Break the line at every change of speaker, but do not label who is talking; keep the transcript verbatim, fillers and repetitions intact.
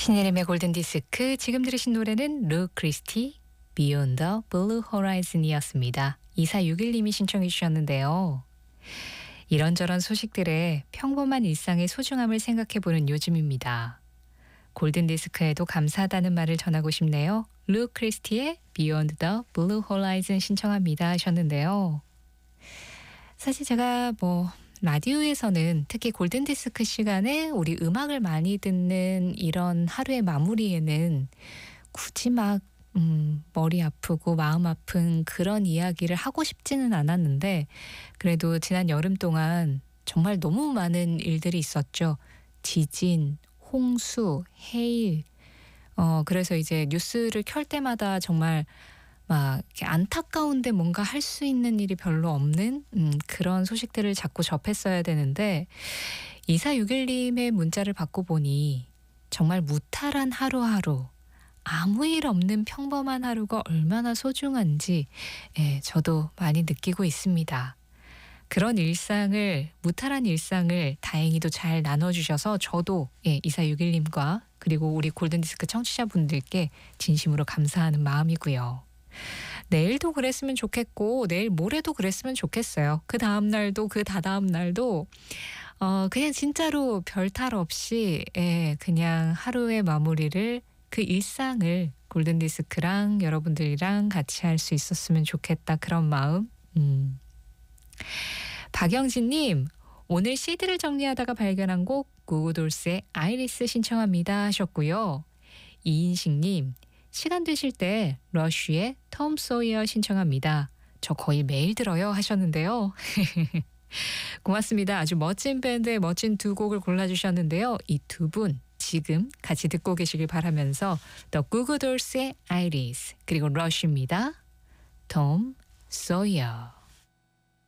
신혜림의 골든디스크, 지금 들으신 노래는 루 크리스티 Beyond the Blue Horizon이었습니다. 이사육일 님이 신청해 주셨는데요. 이런저런 소식들에 평범한 일상의 소중함을 생각해보는 요즘입니다. 골든디스크에도 감사하다는 말을 전하고 싶네요. 루 크리스티의 Beyond the Blue Horizon 신청합니다 하셨는데요. 사실 제가 뭐 라디오에서는 특히 골든디스크 시간에 우리 음악을 많이 듣는 이런 하루의 마무리에는 굳이 막 음, 머리 아프고 마음 아픈 그런 이야기를 하고 싶지는 않았는데, 그래도 지난 여름 동안 정말 너무 많은 일들이 있었죠. 지진, 홍수, 해일. 어, 그래서 이제 뉴스를 켤 때마다 정말 막 이렇게 안타까운데 뭔가 할 수 있는 일이 별로 없는 음, 그런 소식들을 자꾸 접했어야 되는데, 이사육일 님의 문자를 받고 보니 정말 무탈한 하루하루, 아무 일 없는 평범한 하루가 얼마나 소중한지 예, 저도 많이 느끼고 있습니다. 그런 일상을, 무탈한 일상을 다행히도 잘 나눠주셔서 저도 예, 이사육일 님과 그리고 우리 골든디스크 청취자분들께 진심으로 감사하는 마음이고요. 내일도 그랬으면 좋겠고 내일 모레도 그랬으면 좋겠어요. 그 다음 날도 그 다다음 날도 어, 그냥 진짜로 별탈 없이 예, 그냥 하루의 마무리를, 그 일상을 골든디스크랑 여러분들이랑 같이 할 수 있었으면 좋겠다, 그런 마음. 음. 박영진님, 오늘 씨디를 정리하다가 발견한 곡 구구돌스의 아이리스 신청합니다 하셨고요. 이인식님, 시간 되실 때 러쉬의 톰 소이어 신청합니다. 저 거의 매일 들어요 하셨는데요. 고맙습니다. 아주 멋진 밴드의 멋진 두 곡을 골라주셨는데요. 이 두 분 지금 같이 듣고 계시길 바라면서 The Goo Goo Dolls 의 Iris, 그리고 러쉬입니다. 톰 소이어.